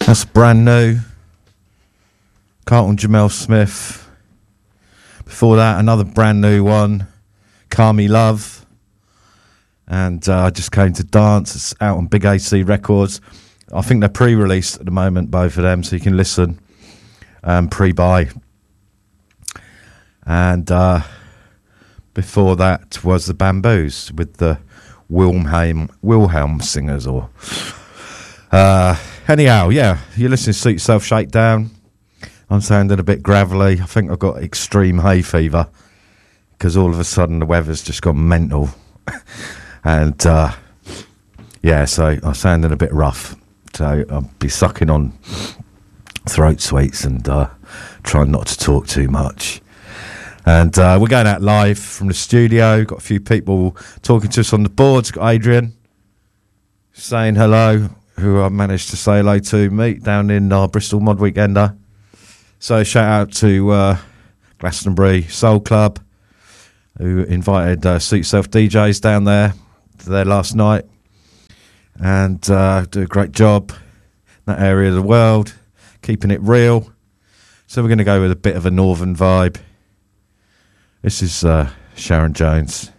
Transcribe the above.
That's brand new. Carlton Jamel Smith. Before that, another brand new one, Calm Me Love. And I Just Came to Dance. It's out on Big AC Records. I think they're pre-released at the moment, both of them, so you can listen pre-buy. And before that was the Bamboos with the Wilhelm singers. Or anyhow, yeah, you're listening to Suit Yourself Shakedown. I'm sounding a bit gravelly. I think I've got extreme hay fever because all of a sudden the weather's just gone mental. And yeah, so I'm sounding a bit rough. So I'll be sucking on throat sweets and trying not to talk too much. And we're going out live from the studio. Got a few people talking to us on the boards. Got Adrian saying hello, who I managed to say hello to, meet down in Bristol Mod Weekender. So shout out to Glastonbury Soul Club, who invited Suit Yourself DJs down there last night, and do a great job in that area of the world, keeping it real. So we're going to go with a bit of a northern vibe. This is Sharon Jones.